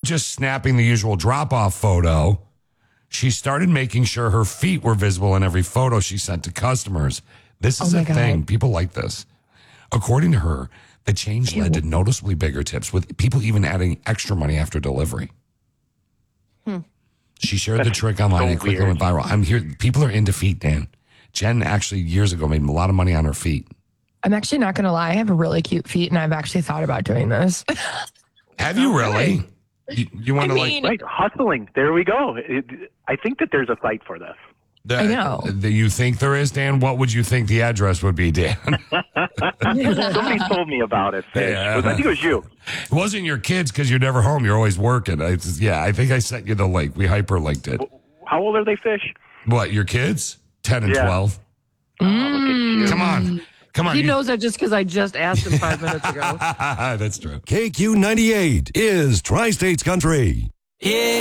just snapping the usual drop-off photo, she started making sure her feet were visible in every photo she sent to customers. This is a thing. People like this. According to her, the change led to noticeably bigger tips, with people even adding extra money after delivery. She shared the trick online and quickly went viral. I'm here. People are into feet, Dan. Jen actually years ago made a lot of money on her feet. I'm actually not going to lie. I have really cute feet, and I've actually thought about doing this. Have you really? You want to Right, hustling. There we go. I think that there's a site for this. I know. You think there is, Dan? What would you think the address would be, Dan? Somebody told me about it. I think it was you. It wasn't your kids because you're never home. You're always working. I think I sent you the link. We hyperlinked it. How old are they, Fish? What, your kids? 10 and 12. Oh, look at you. Come on. He knows that just because I just asked him 5 minutes ago. That's true. KQ98 is Tri-States Country. Yeah.